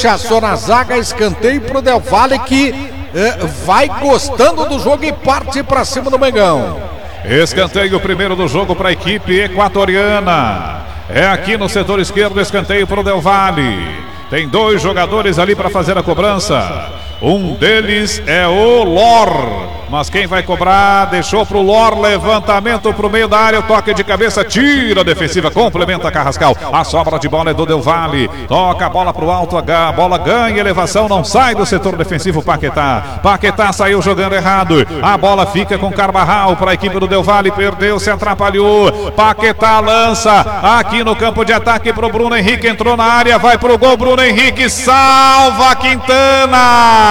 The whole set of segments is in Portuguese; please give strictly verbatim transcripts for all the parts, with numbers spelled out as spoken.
rechaçou na zaga, escanteio pro Del Valle, que eh, vai gostando do jogo e parte para cima do Mengão. Escanteio primeiro do jogo para a equipe equatoriana. É aqui no setor esquerdo, escanteio para o Del Valle. Tem dois jogadores ali para fazer a cobrança. Um deles é o Lor, mas quem vai cobrar deixou para o Lor, levantamento para o meio da área, toque de cabeça, tira a defensiva, complementa Carrascal. A sobra de bola é do Del Valle, toca a bola para o alto, a bola ganha elevação, não sai do setor defensivo Paquetá. Paquetá saiu jogando errado, a bola fica com Carvajal para a equipe do Del Valle, perdeu, se atrapalhou. Paquetá lança aqui no campo de ataque para o Bruno Henrique, entrou na área, vai para o gol, Bruno Henrique salva Quintana.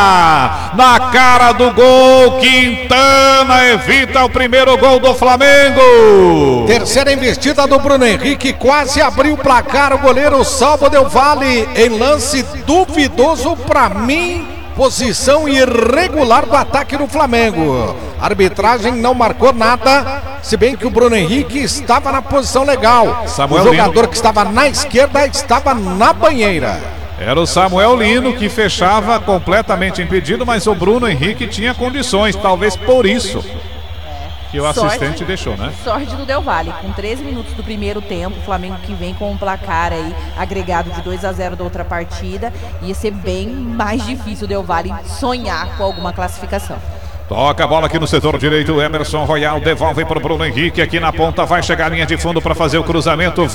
Na cara do gol, Quintana evita o primeiro gol do Flamengo. Terceira investida do Bruno Henrique, quase abriu o placar, o goleiro salva Del Valle em lance duvidoso para mim, posição irregular do ataque do Flamengo. A arbitragem não marcou nada, se bem que o Bruno Henrique estava na posição legal. Samuel o jogador Lino, que estava na esquerda, estava na banheira. Era o Samuel Lino que fechava completamente impedido, mas o Bruno Henrique tinha condições, talvez por isso que o sorte, assistente deixou, né? Sorte do Del Valle, com treze minutos do primeiro tempo, o Flamengo que vem com um placar aí agregado de dois a zero da outra partida, ia ser bem mais difícil o Del Valle sonhar com alguma classificação. Toca a bola aqui no setor direito, Emerson Royal devolve para o Bruno Henrique, aqui na ponta vai chegar a linha de fundo para fazer o cruzamento,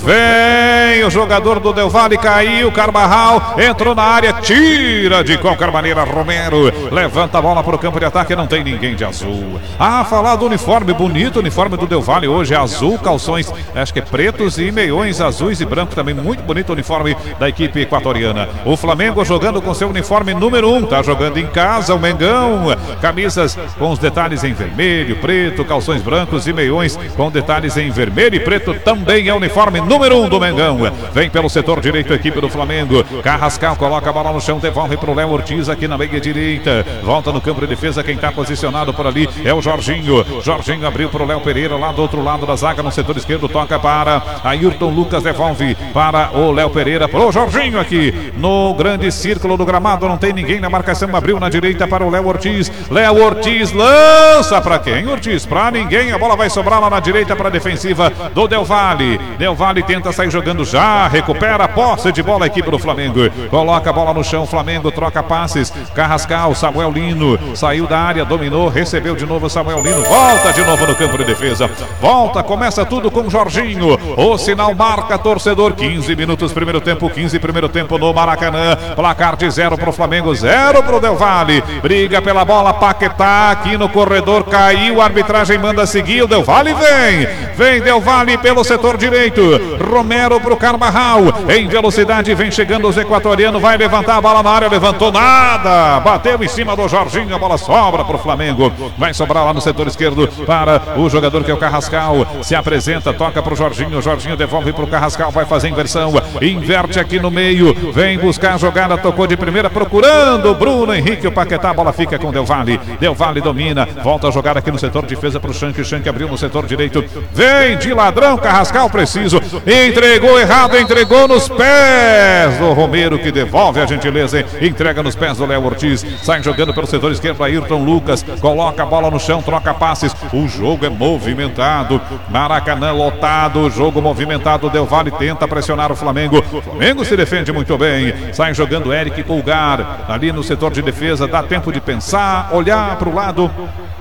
vem o jogador do Del Valle, caiu, Carvajal entrou na área, tira de qualquer maneira, Romero levanta a bola para o campo de ataque, não tem ninguém de azul. Ah, falar do uniforme, bonito o uniforme do Del Valle hoje, azul, calções, acho que é pretos e meiões azuis e branco também, muito bonito o uniforme da equipe equatoriana. O Flamengo jogando com seu uniforme número um, tá jogando em casa o Mengão, camisas com os detalhes em vermelho, preto, calções brancos e meiões com detalhes em vermelho e preto, também é o uniforme número um do Mengão. Vem pelo setor direito a equipe do Flamengo, Carrascal coloca a bola no chão, devolve para o Léo Ortiz aqui na meia direita, volta no campo de defesa, quem está posicionado por ali é o Jorginho, Jorginho abriu para o Léo Pereira lá do outro lado da zaga no setor esquerdo, toca para Ayrton Lucas, devolve para o Léo Pereira, para o Jorginho aqui no grande círculo do gramado, não tem ninguém na marcação, abriu na direita para o Léo Ortiz, Léo Ortiz lança para quem? Ortiz, para ninguém, a bola vai sobrar lá na direita para a defensiva do Del Valle. Del Valle tenta sair jogando já, recupera a posse de bola a equipe do Flamengo, coloca a bola no chão, Flamengo troca passes, Carrascal, Samuel Lino, saiu da área, dominou, recebeu de novo Samuel Lino, volta de novo no campo de defesa, volta, começa tudo com Jorginho, o sinal marca torcedor, quinze minutos primeiro tempo, quinze primeiro tempo no Maracanã, placar de zero para o Flamengo, zero para o Del Valle, briga pela bola, Paquetá aqui no corredor, caiu, a arbitragem manda seguir, o Del Valle vem, vem Del Valle pelo setor direito, Romero pro Carvajal, em velocidade vem chegando os equatorianos, vai levantar a bola na área, levantou nada, bateu em cima do Jorginho, a bola sobra pro Flamengo, vai sobrar lá no setor esquerdo para o jogador que é o Carrascal, se apresenta, toca pro Jorginho, Jorginho devolve pro Carrascal, vai fazer inversão, inverte aqui no meio, vem buscar a jogada, tocou de primeira, procurando o Bruno Henrique, o Paquetá, a bola fica com Del Valle, Del Valle domina, volta a jogar aqui no setor de defesa para o Shank, Shank abriu no setor direito, vem de ladrão, Carrascal preciso, entregou errado, entregou nos pés do Romero, que devolve a gentileza, entrega nos pés do Léo Ortiz, sai jogando pelo setor esquerdo, Ayrton Lucas, coloca a bola no chão, troca passes, o jogo é movimentado, Maracanã lotado, o jogo movimentado, Del Valle tenta pressionar o Flamengo, Flamengo se defende muito bem, sai jogando Eric Pulgar, ali no setor de defesa, dá tempo de pensar, olhar para o lado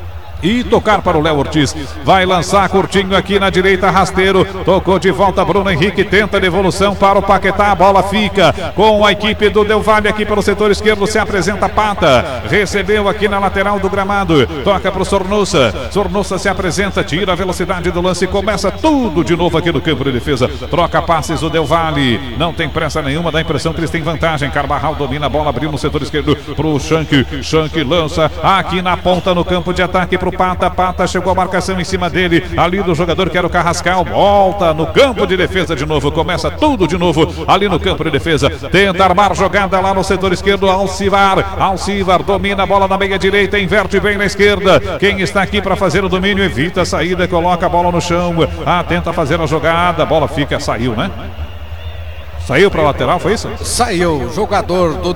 e tocar para o Léo Ortiz, vai lançar curtinho aqui na direita, rasteiro, tocou de volta Bruno Henrique, tenta devolução para o Paquetá, a bola fica com a equipe do Del Valle aqui pelo setor esquerdo, se apresenta Pata, recebeu aqui na lateral do gramado, toca para o Sornosa, Sornosa se apresenta, tira a velocidade do lance, começa tudo de novo aqui no campo de defesa, troca passes o Del Valle, não tem pressa nenhuma, dá a impressão que eles têm vantagem, Carvajal domina a bola, abriu no setor esquerdo para o Shank, Shank lança aqui na ponta no campo de ataque para o Pata, Pata chegou a marcação em cima dele, ali do jogador que era o Carrascal, volta no campo de defesa de novo, começa tudo de novo ali no campo de defesa, tenta armar jogada lá no setor esquerdo, Alcivar, Alcivar domina a bola na meia direita, inverte bem na esquerda, quem está aqui para fazer o domínio, evita a saída, coloca a bola no chão, ah, tenta fazer a jogada, a bola fica, saiu, né? Saiu para lateral, foi isso? Saiu, jogador do